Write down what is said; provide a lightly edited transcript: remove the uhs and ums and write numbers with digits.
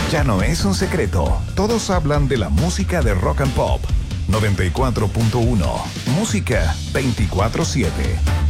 ya no es un secreto. Todos hablan de la música de Rock and Pop. 94.1. Música 24/7.